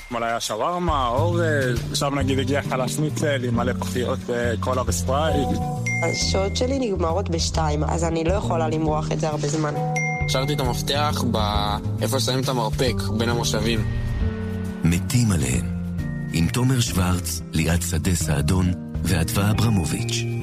אתמול היה שווארמה, אורז, עכשיו נגיד הגיע חלש ניצל עם מלא פחיות קולה וספרייט. השעות שלי נגמרות ב2, אז אני לא יכולה למרוח את זה הרבה זמן. השארתי את המפתח איפה שמים את המרפק, בין המושבים. מתים עליהם. עם תומר שוורץ, ליאת שדה סעדון ועדווה אברמוביץ'.